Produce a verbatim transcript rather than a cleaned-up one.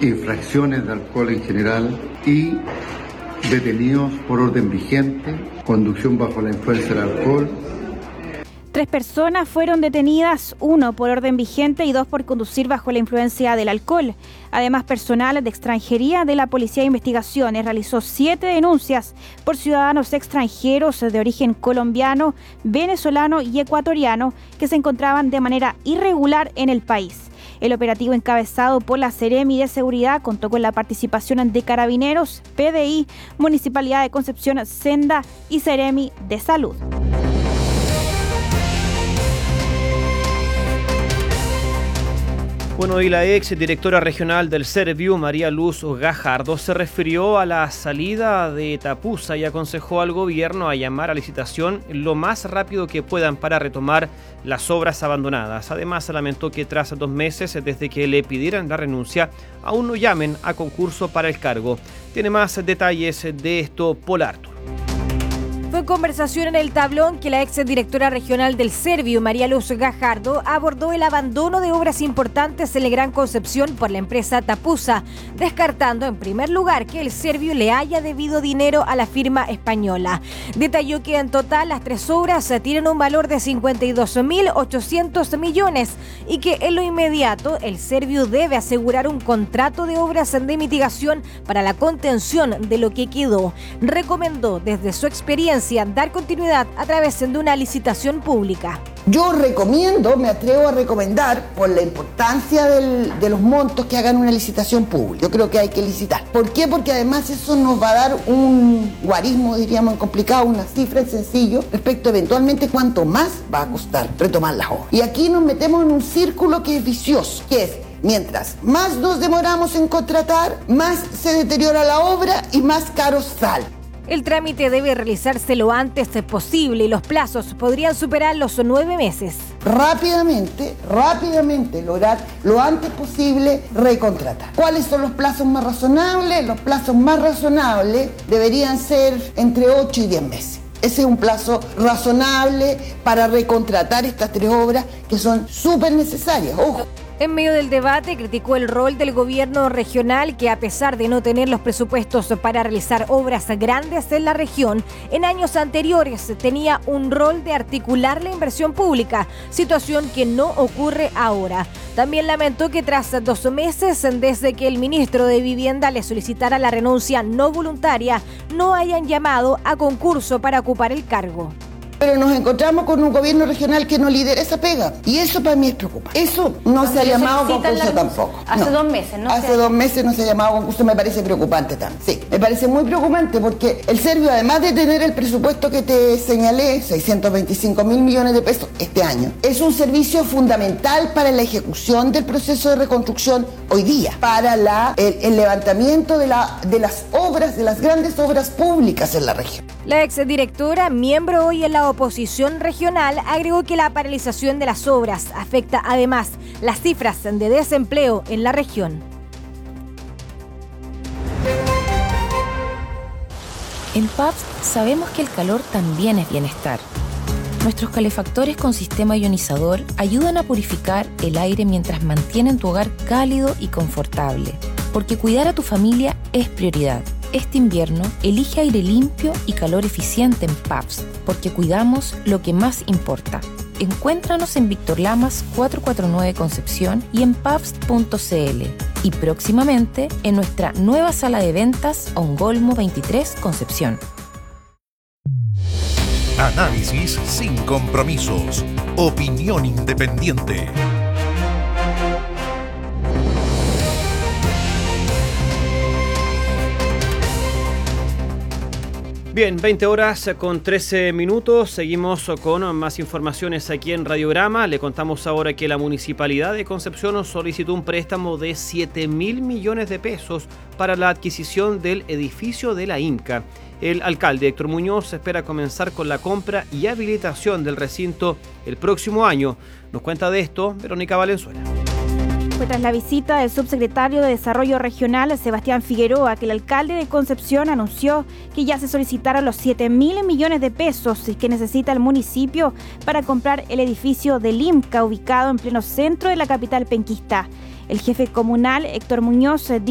infracciones de alcohol en general y detenidos por orden vigente, conducción bajo la influencia del alcohol. Tres personas fueron detenidas, uno por orden vigente y dos por conducir bajo la influencia del alcohol. Además, personal de extranjería de la Policía de Investigaciones realizó siete denuncias por ciudadanos extranjeros de origen colombiano, venezolano y ecuatoriano que se encontraban de manera irregular en el país. El operativo encabezado por la Seremi de Seguridad contó con la participación de Carabineros, P D I, Municipalidad de Concepción, Senda y Seremi de Salud. Bueno, y la ex directora regional del Serviu, María Luz Gajardo, se refirió a la salida de Tapusa y aconsejó al gobierno a llamar a licitación lo más rápido que puedan para retomar las obras abandonadas. Además, lamentó que tras dos meses desde que le pidieran la renuncia, aún no llamen a concurso para el cargo. Tiene más detalles de esto Paul Artur. Fue conversación en el tablón que la ex directora regional del Serviu, María Luz Gajardo, abordó el abandono de obras importantes en la Gran Concepción por la empresa Tapusa, descartando en primer lugar que el Serviu le haya debido dinero a la firma española. Detalló que en total las tres obras tienen un valor de cincuenta y dos mil ochocientos millones y que en lo inmediato el Serviu debe asegurar un contrato de obras de mitigación para la contención de lo que quedó. Recomendó desde su experiencia dar continuidad a través de una licitación pública. Yo recomiendo, me atrevo a recomendar, por la importancia del, de los montos, que hagan una licitación pública. Yo creo que hay que licitar. ¿Por qué? Porque además eso nos va a dar un guarismo, diríamos, complicado, una cifra en sencillo respecto eventualmente cuánto más va a costar retomar las obras. Y aquí nos metemos en un círculo que es vicioso, que es: mientras más nos demoramos en contratar, más se deteriora la obra y más caro sale. El trámite debe realizarse lo antes posible y los plazos podrían superar los nueve meses. Rápidamente, rápidamente lograr lo antes posible recontratar. ¿Cuáles son los plazos más razonables? Los plazos más razonables deberían ser entre ocho y diez meses. Ese es un plazo razonable para recontratar estas tres obras que son súper necesarias. Ojo. En medio del debate, criticó el rol del gobierno regional que, a pesar de no tener los presupuestos para realizar obras grandes en la región, en años anteriores tenía un rol de articular la inversión pública, situación que no ocurre ahora. También lamentó que tras dos meses desde que el ministro de Vivienda le solicitara la renuncia no voluntaria, no hayan llamado a concurso para ocupar el cargo. Pero nos encontramos con un gobierno regional que no lidera esa pega. Y eso para mí es preocupante. Eso no se ha llamado concurso tampoco. Hace no. dos meses, ¿no? Hace dos meses no se ha llamado concurso, me parece preocupante también. Sí, me parece muy preocupante porque el Serviu, además de tener el presupuesto que te señalé, seiscientos veinticinco mil millones de pesos este año, es un servicio fundamental para la ejecución del proceso de reconstrucción hoy día, para la, el, el levantamiento de, la, de las obras, de las grandes obras públicas en la región. La exdirectora, miembro hoy en la oposición regional, agregó que la paralización de las obras afecta además las cifras de desempleo en la región. En P A B S sabemos que el calor también es bienestar. Nuestros calefactores con sistema ionizador ayudan a purificar el aire mientras mantienen tu hogar cálido y confortable. Porque cuidar a tu familia es prioridad. Este invierno, elige aire limpio y calor eficiente en P A B S, porque cuidamos lo que más importa. Encuéntranos en Víctor Lamas cuatrocientos cuarenta y nueve Concepción y en pabst punto cl. Y próximamente en nuestra nueva sala de ventas Ongolmo veintitrés Concepción. Análisis sin compromisos. Opinión independiente. Bien, veinte horas con trece minutos. Seguimos con más informaciones aquí en Radiograma. Le contamos ahora que la Municipalidad de Concepción solicitó un préstamo de siete mil millones de pesos para la adquisición del edificio de la INCA. El alcalde Héctor Muñoz espera comenzar con la compra y habilitación del recinto el próximo año. Nos cuenta de esto Verónica Valenzuela. Fue tras la visita del subsecretario de Desarrollo Regional, Sebastián Figueroa, que el alcalde de Concepción anunció que ya se solicitaron los siete mil millones de pesos que necesita el municipio para comprar el edificio del INCA, ubicado en pleno centro de la capital penquista. El jefe comunal, Héctor Muñoz,